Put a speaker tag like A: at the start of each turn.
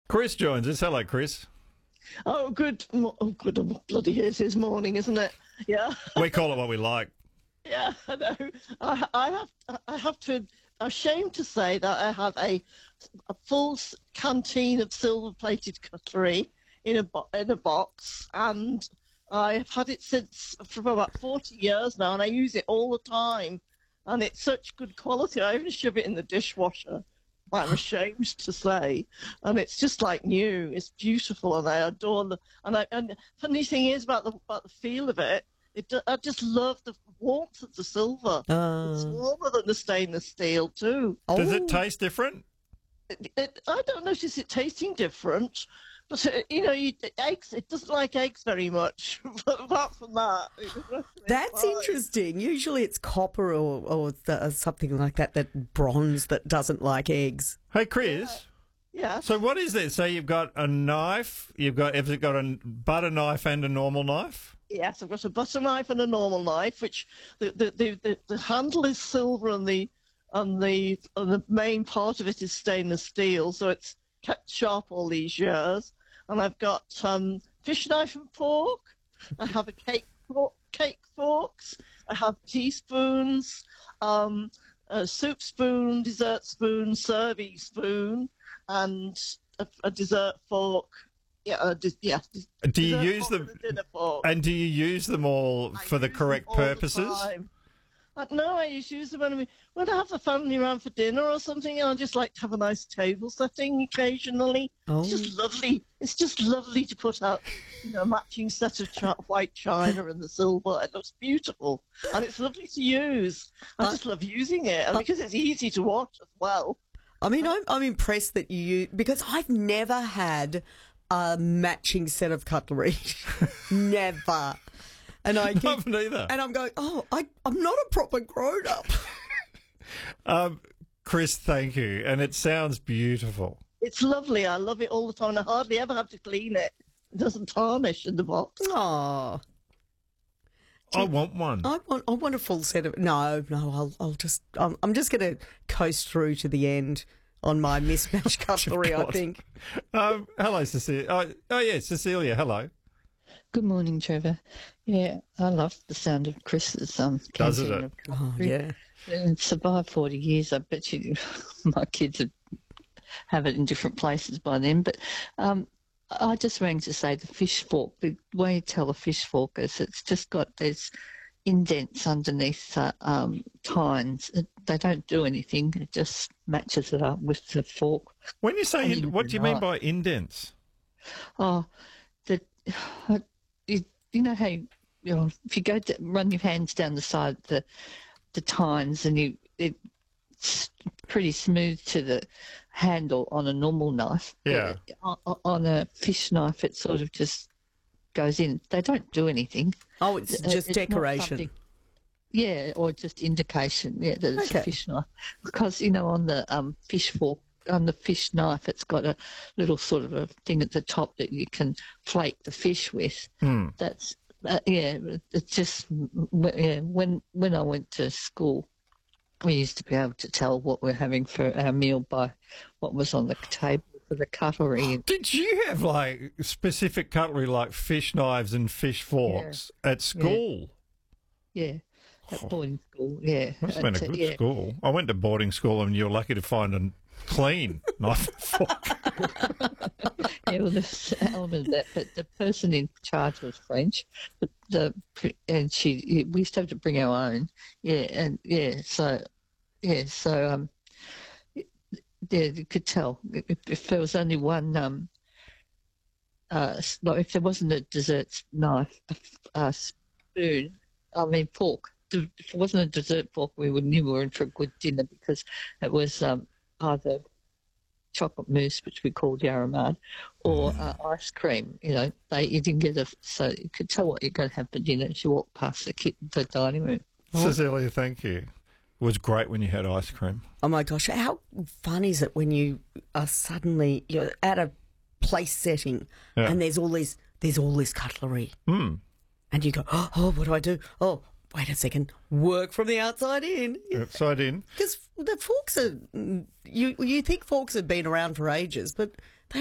A: Chris joins us. Hello, Chris.
B: Oh, good. Oh, good. Oh, bloody it is morning, isn't it? Yeah.
A: We call it what we like.
B: Yeah, I know. I have to, I'm ashamed to say that I have a full canteen of silver-plated cutlery in a box, and I've had it since for about 40 years now, and I use it all the time, and it's such good quality. I even shove it in the dishwasher. I'm ashamed to say, and it's just like new. It's beautiful, and I adore the. And funny thing is about the feel of it. I just love the warmth of the silver. It's warmer than the stainless steel too.
A: Does it taste different?
B: I don't notice it tasting different, but eggs. It doesn't like eggs very much. But apart from that,
C: That's interesting. Usually it's copper or something like that bronze that doesn't like eggs.
A: Hey, Chris.
B: Yeah.
A: So what is this? So you've got a knife. Have it got a butter knife and a normal knife?
B: Yes, I've got a butter knife and a normal knife, which the handle is silver and the main part of it is stainless steel, so it's kept sharp all these years. And I've got fish knife and fork. I have a cake forks. I have teaspoons, a soup spoon, dessert spoon, serving spoon, and a dessert fork.
A: Do you use them? And do you use them all for the correct purposes?
B: No, I just use them when I have the family around for dinner or something. I just like to have a nice table setting occasionally.
C: Oh.
B: It's just lovely. It's just lovely to put out, a matching set of white china and the silver. It looks beautiful, and it's lovely to use. I just love using it, and because it's easy to wash as well.
C: I mean, I'm impressed that because I've never had a matching set of cutlery. Never. And I
A: Not neither.
C: And I'm going, I'm not a proper grown up.
A: Chris, thank you. And it sounds beautiful.
B: It's lovely. I love it all the time. I hardly ever have to clean it. It doesn't tarnish in the box.
C: Oh.
A: I want one.
C: I want a full set of. No. I'm just going to coast through to the end on my mismatched cutlery. I think.
A: Hello, Cecilia. Oh yeah, Cecilia. Hello.
D: Good morning, Trevor. Yeah, I love the sound of Chris's
A: Does it?
D: canteen of
C: Oh,
D: cutlery.
C: yeah.
D: It's survived 40 years. I bet you my kids have it in different places by then. But I just rang to say the fish fork, the way you tell a fish fork is it's just got these indents underneath tines. They don't do anything. It just matches it up with the fork.
A: When you say, what do you mean by indents?
D: Oh, you know how if you go to run your hands down the side of the tines and it's pretty smooth to the handle on a normal knife.
A: Yeah.
D: On a fish knife, it sort of just goes in. They don't do anything.
C: Oh, it's just
D: not
C: decoration.
D: Yeah, or just indication. Yeah, that it's a fish knife. Because on the fish fork. On the fish knife, it's got a little sort of a thing at the top that you can flake the fish with. That's it's just when I went to school, we used to be able to tell what we're having for our meal by what was on the table for the cutlery.
A: Did you have like specific cutlery like fish knives and fish forks at school?
D: Yeah. At boarding school, yeah.
A: Must have been a good school. I went to boarding school and you were lucky to find a clean knife and fork.
D: Yeah, well, there's an element of that, but the person in charge was French, we used to have to bring our own. So you could tell if there was only one. If there wasn't a dessert knife, fork. If it wasn't a dessert fork, we knew we were in for a good dinner because it was either chocolate mousse, which we called Yaramad, or ice cream. You didn't get so you could tell what you're going to have for dinner as you walk past the dining room.
A: Cecilia, thank you. It was great when you had ice cream.
C: Oh my gosh, how fun is it when you are suddenly you're at a place setting and there's all this cutlery, and you go, oh, what do I do? Oh, wait a second, work from the outside in.
A: Outside in.
C: Because the forks are, you think forks have been around for ages, but